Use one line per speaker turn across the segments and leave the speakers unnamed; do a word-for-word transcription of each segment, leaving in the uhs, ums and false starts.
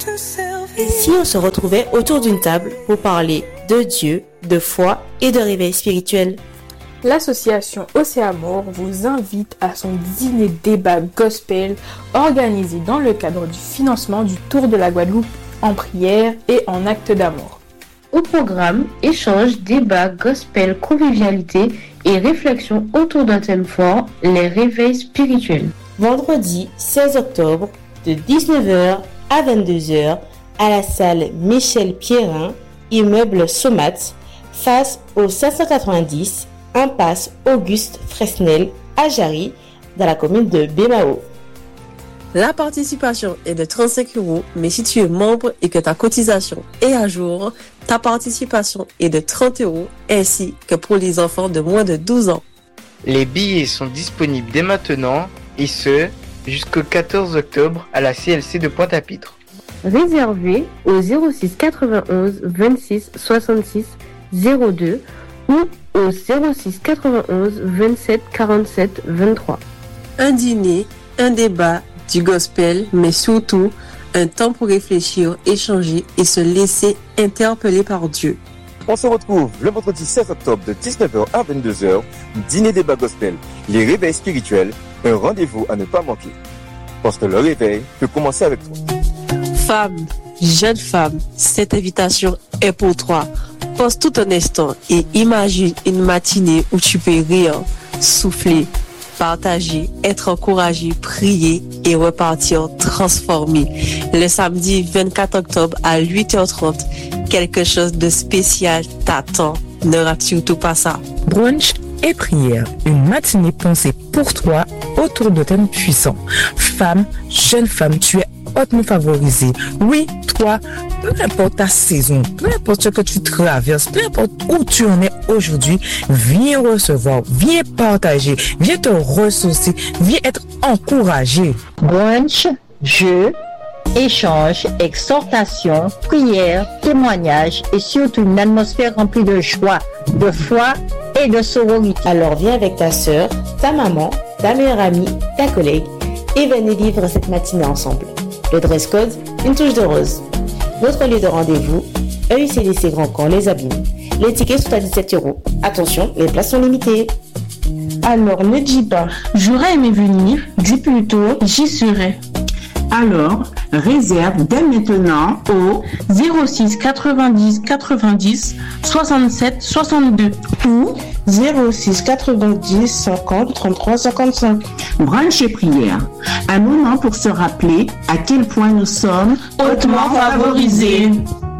Et si on se retrouvait autour d'une table pour parler de Dieu, de foi et de réveil spirituel?
L'association Océamour vous invite à son dîner débat gospel organisé dans le cadre du financement du Tour de la Guadeloupe en prière et en acte d'amour.
Au programme, échanges, débats, gospel, convivialité et réflexion autour d'un thème fort, les réveils spirituels.
Vendredi seize octobre de dix-neuf heures à vingt-deux heures à la salle Michel Pierrin, immeuble Somat, face au cinq cent quatre-vingt-dix, impasse Auguste Fresnel à Jarry, dans la commune de Bémao.
La participation est de trente-cinq euros, mais si tu es membre et que ta cotisation est à jour, ta participation est de trente euros, ainsi que pour les enfants de moins de douze ans.
Les billets sont disponibles dès maintenant, et ce, jusqu'au quatorze octobre à la C L C de Pointe-à-Pitre.
Réservé au zéro six quatre-vingt-onze vingt-six soixante-six zéro deux ou au zéro six quatre-vingt-onze vingt-sept quarante-sept vingt-trois.
Un dîner, un débat, du gospel, mais surtout un temps pour réfléchir, échanger et se laisser interpeller par Dieu.
On se retrouve le vendredi seize octobre de dix-neuf heures à vingt-deux heures, dîner débat gospel, les réveils spirituels, un rendez-vous à ne pas manquer. Parce que le réveil peut commencer avec toi.
Femme, jeune femme, cette invitation est pour toi. Pose tout un instant et imagine une matinée où tu peux rire, souffler, partager, être encouragé, prier et repartir transformé. Le samedi vingt-quatre octobre à huit heures trente, quelque chose de spécial t'attend. Ne rate surtout pas ça.
Brunch et prière, une matinée pensée pour toi autour de thèmes puissants. Femme, jeune femme, tu es hautement favorisée. Oui, toi, peu importe ta saison, peu importe ce que tu traverses, peu importe où tu en es aujourd'hui, viens recevoir, viens partager, viens te ressourcer, viens être encouragé.
Brunch, jeu, échange, exhortation, prière, témoignage et surtout une atmosphère remplie de joie, de foi et de sororité.
Alors viens avec ta sœur, ta maman, ta meilleure amie, ta collègue et venez vivre cette matinée ensemble. Le dress code, une touche de rose. Notre lieu de rendez-vous, E U C D C Grand Camp Les Abîmes. Les tickets sont à dix-sept euros. Attention, les places sont limitées.
Alors ne dis pas, j'aurais aimé venir, dis plutôt, j'y serai.
Alors, réserve dès maintenant au
zéro six quatre-vingt-dix quatre-vingt-dix soixante-sept soixante-deux
ou
zéro six quatre-vingt-dix cinquante trente-trois cinquante-cinq.
Brunch et prière, un moment pour se rappeler à quel point nous sommes
hautement favorisés.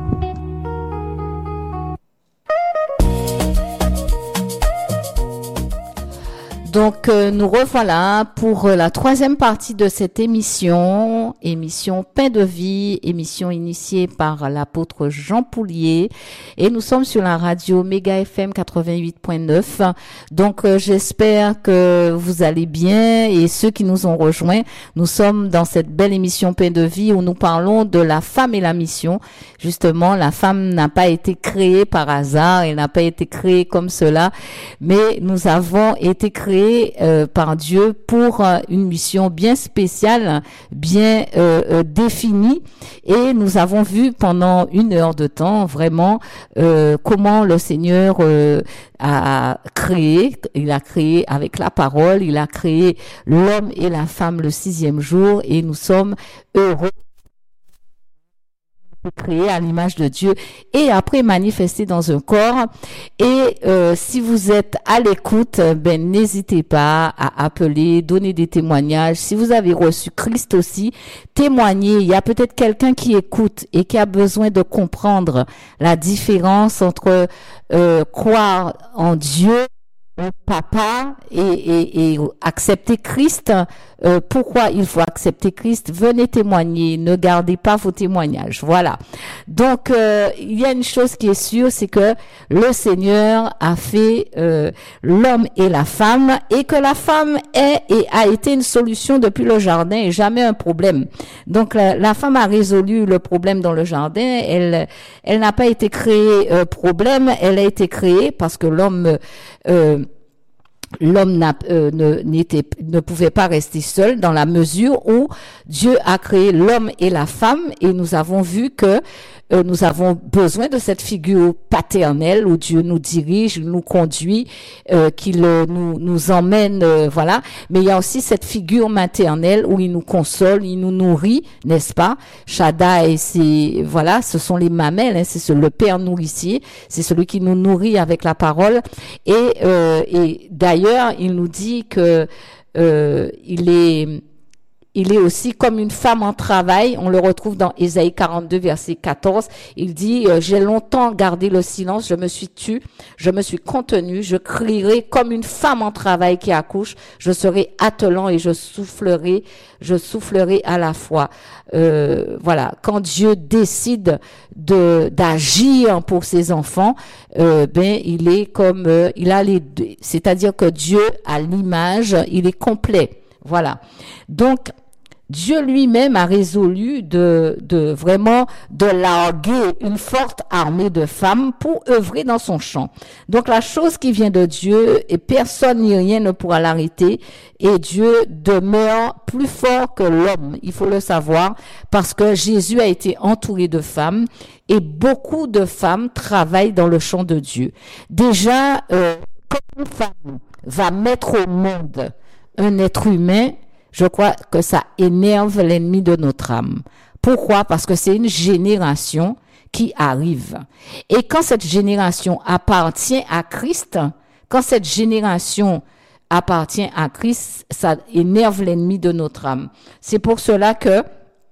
Donc euh, nous revoilà pour euh, la troisième partie de cette émission, émission Pain de vie, émission initiée par l'apôtre Jean Poulier, et nous sommes sur la radio Méga F M quatre-vingt-huit point neuf. Donc euh, j'espère que vous allez bien, et ceux qui nous ont rejoints, nous sommes dans cette belle émission Pain de vie où nous parlons de la femme et la mission. Justement, la femme n'a pas été créée par hasard, elle n'a pas été créée comme cela, mais nous avons été créés Euh, par Dieu pour euh, une mission bien spéciale, bien euh, euh, définie, et nous avons vu pendant une heure de temps vraiment euh, comment le Seigneur euh, a créé, il a créé avec la parole, il a créé l'homme et la femme le sixième jour, et nous sommes heureux créé à l'image de Dieu et après manifesté dans un corps. Et euh, si vous êtes à l'écoute, ben n'hésitez pas à appeler, donner des témoignages. Si vous avez reçu Christ aussi, témoignez. Il y a peut-être quelqu'un qui écoute et qui a besoin de comprendre la différence entre euh, croire en Dieu, papa, et, et, et accepter Christ. Euh, pourquoi il faut accepter Christ? Venez témoigner, ne gardez pas vos témoignages. Voilà. Donc euh, il y a une chose qui est sûre, c'est que le Seigneur a fait euh, l'homme et la femme, et que la femme est et a été une solution depuis le jardin et jamais un problème. Donc la, la femme a résolu le problème dans le jardin. Elle elle n'a pas été créée euh, problème, elle a été créée parce que l'homme euh, l'homme n'a, euh, ne, n'était, ne pouvait pas rester seul dans la mesure où Dieu a créé l'homme et la femme et nous avons vu que euh, nous avons besoin de cette figure paternelle où Dieu nous dirige, nous conduit, euh, qu'il euh, nous, nous emmène, euh, voilà. Mais il y a aussi cette figure maternelle où il nous console, il nous nourrit, n'est-ce pas? Shaddai, c'est, voilà, ce sont les mamelles, hein, c'est ce, le père nourricier, c'est celui qui nous nourrit avec la parole et, euh, et d'ailleurs, D'ailleurs, il nous dit que euh, il est, il est aussi comme une femme en travail. On le retrouve dans Ésaïe quarante-deux, verset quatorze. Il dit euh, « J'ai longtemps gardé le silence, je me suis tue, je me suis contenu, je crierai comme une femme en travail qui accouche. Je serai attelant et je soufflerai, je soufflerai à la fois. Euh, » Voilà, quand Dieu décide de d'agir pour ses enfants, euh, ben il est comme euh, il a les deux, c'est-à-dire que Dieu a l'image, il est complet. Voilà. Donc Dieu lui-même a résolu de, de vraiment de larguer une forte armée de femmes pour œuvrer dans son champ. Donc la chose qui vient de Dieu et personne ni rien ne pourra l'arrêter et Dieu demeure plus fort que l'homme. Il faut le savoir parce que Jésus a été entouré de femmes et beaucoup de femmes travaillent dans le champ de Dieu. Déjà, euh, quand une femme va mettre au monde un être humain, je crois que ça énerve l'ennemi de notre âme. Pourquoi? Parce que c'est une génération qui arrive. Et quand cette génération appartient à Christ, quand cette génération appartient à Christ, ça énerve l'ennemi de notre âme. C'est pour cela que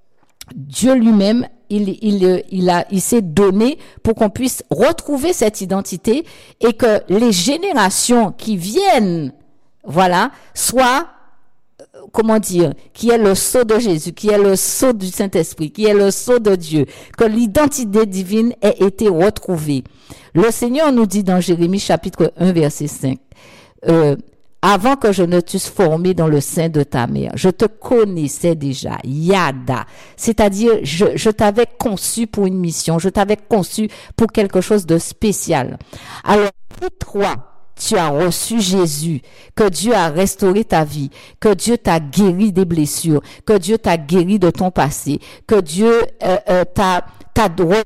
Dieu lui-même, il, il, il, a, il s'est donné pour qu'on puisse retrouver cette identité et que les générations qui viennent, voilà, soient comment dire, qui est le sceau de Jésus, qui est le sceau du Saint-Esprit, qui est le sceau de Dieu, que l'identité divine ait été retrouvée. Le Seigneur nous dit dans Jérémie chapitre un verset cinq, euh, avant que je ne t'eusse formé dans le sein de ta mère, je te connaissais déjà, Yada. C'est-à-dire, je, je t'avais conçu pour une mission, je t'avais conçu pour quelque chose de spécial. Alors, toi, tu as reçu Jésus, que Dieu a restauré ta vie, que Dieu t'a guéri des blessures, que Dieu t'a guéri de ton passé, que Dieu euh, euh, t'a, t'a donné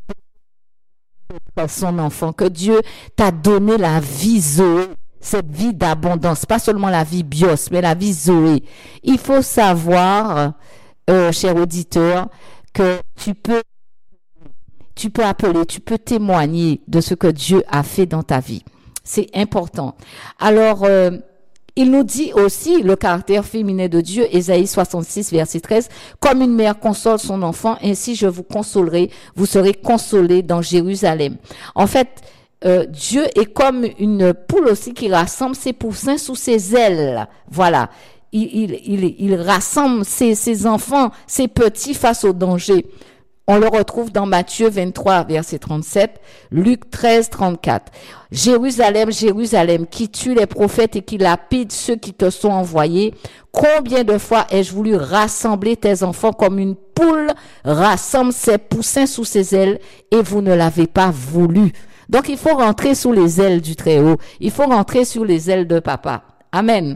son enfant, que Dieu t'a donné la vie Zoé, cette vie d'abondance, pas seulement la vie bios, mais la vie Zoé. Il faut savoir, euh, cher auditeur, que tu peux, tu peux appeler, tu peux témoigner de ce que Dieu a fait dans ta vie. C'est important. Alors, euh, il nous dit aussi le caractère féminin de Dieu, Ésaïe soixante-six, verset treize, « Comme une mère console son enfant, ainsi je vous consolerai, vous serez consolés dans Jérusalem. » En fait, euh, Dieu est comme une poule aussi qui rassemble ses poussins sous ses ailes. Voilà. Il, il, il, il rassemble ses, ses enfants, ses petits face au danger. On le retrouve dans Matthieu vingt-trois, verset trente-sept, Luc treize, trente-quatre. Jérusalem, Jérusalem, qui tue les prophètes et qui lapide ceux qui te sont envoyés. Combien de fois ai-je voulu rassembler tes enfants comme une poule rassemble ses poussins sous ses ailes et vous ne l'avez pas voulu. Donc il faut rentrer sous les ailes du Très-Haut. Il faut rentrer sous les ailes de papa. Amen.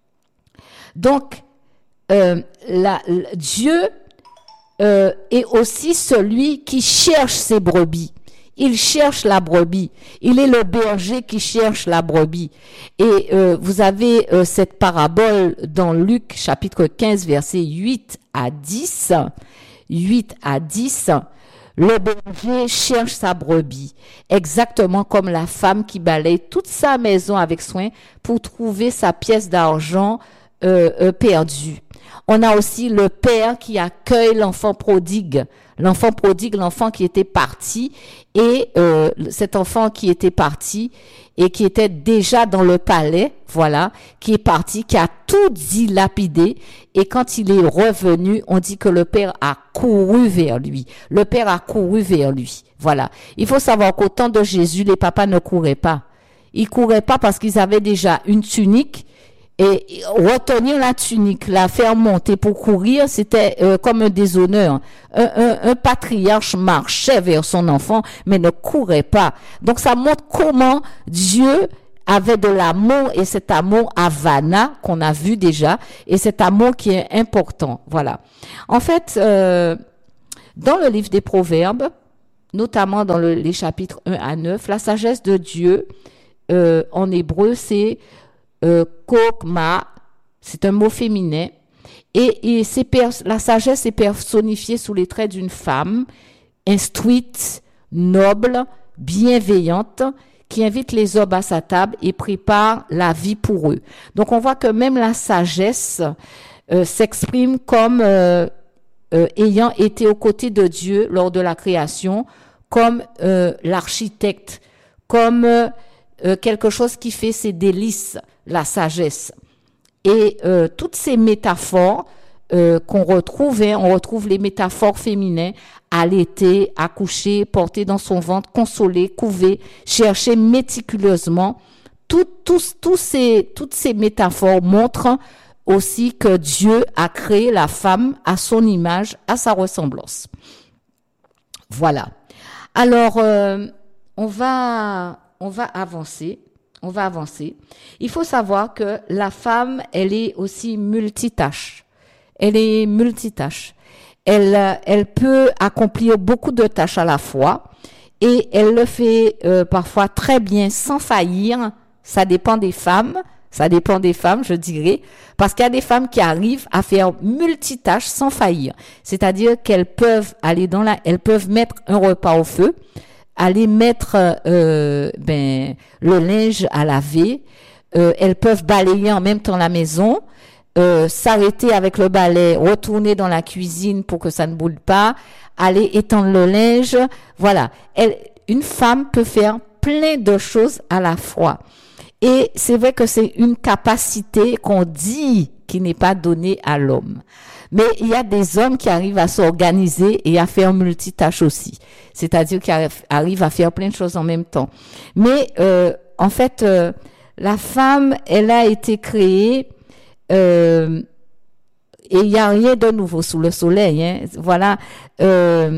Donc, euh, la, la, Dieu Euh, et aussi celui qui cherche ses brebis. Il cherche la brebis. Il est le berger qui cherche la brebis. Et euh, vous avez euh, cette parabole dans Luc chapitre quinze, versets huit à dix. huit à dix. Le berger cherche sa brebis, exactement comme la femme qui balaye toute sa maison avec soin pour trouver sa pièce d'argent euh, euh, perdue. On a aussi le père qui accueille l'enfant prodigue. L'enfant prodigue, l'enfant qui était parti et euh, cet enfant qui était parti et qui était déjà dans le palais, voilà, qui est parti, qui a tout dilapidé et quand il est revenu, on dit que le père a couru vers lui. Le père a couru vers lui, voilà. Il faut savoir qu'au temps de Jésus, les papas ne couraient pas. Ils couraient pas parce qu'ils avaient déjà une tunique. Et retenir la tunique, la faire monter pour courir, c'était euh, comme un déshonneur. Un, un, un patriarche marchait vers son enfant, mais ne courait pas. Donc ça montre comment Dieu avait de l'amour, et cet amour Havana qu'on a vu déjà, et cet amour qui est important. Voilà. En fait, euh, dans le livre des Proverbes, notamment dans le, les chapitres un à neuf, la sagesse de Dieu, euh, en hébreu, c'est euh, kokma, c'est un mot féminin, et, et c'est pers- la sagesse est personnifiée sous les traits d'une femme instruite, noble, bienveillante, qui invite les hommes à sa table et prépare la vie pour eux. Donc on voit que même la sagesse euh, s'exprime comme euh, euh, ayant été aux côtés de Dieu lors de la création, comme euh, l'architecte, comme euh, quelque chose qui fait ses délices, la sagesse. Et euh, toutes ces métaphores euh, qu'on retrouve, hein, on retrouve les métaphores féminins, allaiter, accoucher, porter dans son ventre, consoler, couver, chercher méticuleusement. Tout, tous, tous ces, toutes ces métaphores montrent aussi que Dieu a créé la femme à son image, à sa ressemblance. Voilà. Alors, euh, on va, on va avancer. On va avancer. Il faut savoir que la femme, elle est aussi multitâche. Elle est multitâche. Elle, elle peut accomplir beaucoup de tâches à la fois et elle le fait euh, parfois très bien sans faillir. Ça dépend des femmes. Ça dépend des femmes, je dirais, parce qu'il y a des femmes qui arrivent à faire multitâches sans faillir. C'est-à-dire qu'elles peuvent aller dans la, elles peuvent mettre un repas au feu, aller mettre euh, ben le linge à laver, euh, elles peuvent balayer en même temps la maison, euh, s'arrêter avec le balai, retourner dans la cuisine pour que ça ne boule pas, aller étendre le linge. Voilà, elle, une femme peut faire plein de choses à la fois. Et c'est vrai que c'est une capacité qu'on dit qui n'est pas donnée à l'homme. Mais il y a des hommes qui arrivent à s'organiser et à faire multitâche aussi. C'est-à-dire qu'ils arrivent à faire plein de choses en même temps. Mais euh, en fait, euh, la femme, elle a été créée euh, et il n'y a rien de nouveau sous le soleil. Hein. Voilà. Euh,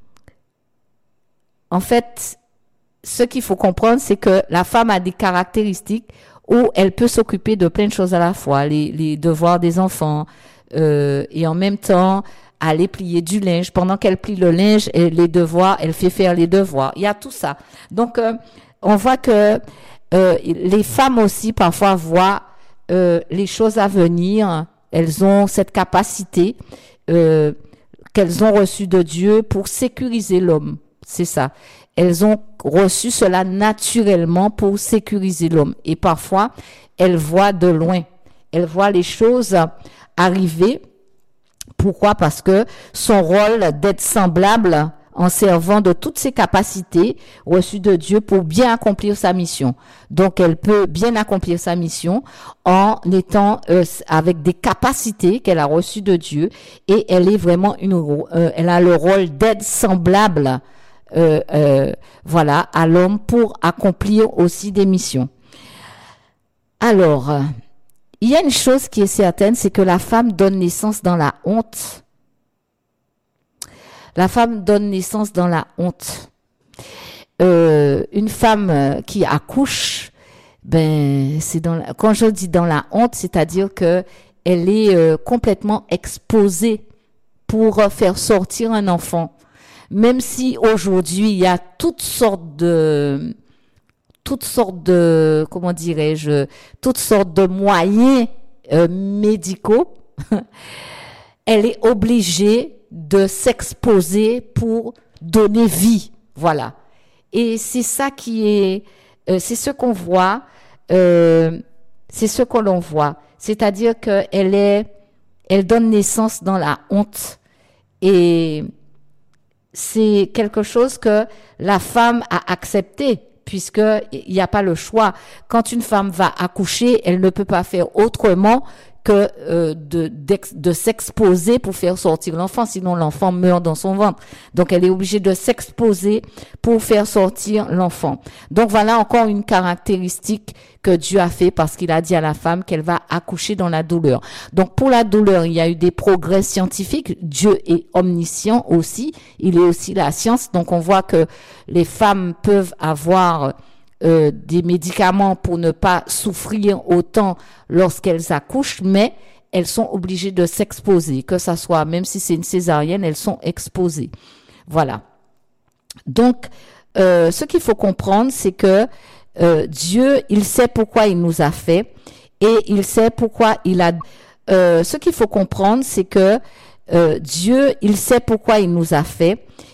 en fait, ce qu'il faut comprendre, c'est que la femme a des caractéristiques où elle peut s'occuper de plein de choses à la fois, les, les devoirs des enfants, euh, et en même temps aller plier du linge. Pendant qu'elle plie le linge et les devoirs, elle fait faire les devoirs. Il y a tout ça. Donc, euh, on voit que euh, les femmes aussi parfois voient euh, les choses à venir. Elles ont cette capacité euh, qu'elles ont reçue de Dieu pour sécuriser l'homme. C'est ça. Elles ont reçu cela naturellement pour sécuriser l'homme. Et parfois, elles voient de loin. Elles voient les choses arriver. Pourquoi? Parce que son rôle d'être semblable en servant de toutes ses capacités reçues de Dieu pour bien accomplir sa mission. Donc, elle peut bien accomplir sa mission en étant euh, avec des capacités qu'elle a reçues de Dieu. Et elle est vraiment une, euh, elle a le rôle d'être semblable Euh, euh, voilà, à l'homme pour accomplir aussi des missions. Alors, euh, il y a une chose qui est certaine, c'est que la femme donne naissance dans la honte. La femme donne naissance dans la honte. Euh, une femme qui accouche, ben, c'est dans la, quand je dis dans la honte, c'est-à-dire que elle est euh, complètement exposée pour faire sortir un enfant. Même si aujourd'hui il y a toutes sortes de, toutes sortes de, comment dirais-je, toutes sortes de moyens euh, médicaux, elle est obligée de s'exposer pour donner vie, voilà. Et c'est ça qui est, euh, c'est ce qu'on voit, euh, c'est ce que l'on voit, c'est-à-dire que elle est, elle donne naissance dans la honte et c'est quelque chose que la femme a accepté puisque il n'y a pas le choix. Quand une femme va accoucher, elle ne peut pas faire autrement que euh, de, de s'exposer pour faire sortir l'enfant, sinon l'enfant meurt dans son ventre. Donc elle est obligée de s'exposer pour faire sortir l'enfant. Donc voilà encore une caractéristique que Dieu a fait parce qu'il a dit à la femme qu'elle va accoucher dans la douleur. Donc pour la douleur, il y a eu des progrès scientifiques. Dieu est omniscient aussi, il est aussi la science. Donc on voit que les femmes peuvent avoir euh, des médicaments pour ne pas souffrir autant lorsqu'elles accouchent, mais elles sont obligées de s'exposer, que ça soit, même si c'est une césarienne, elles sont exposées. Voilà. Donc, euh, ce qu'il faut comprendre, c'est que euh, Dieu, il sait pourquoi il nous a fait et il sait pourquoi il a... Euh, ce qu'il faut comprendre, c'est que euh, Dieu, il sait pourquoi il nous a fait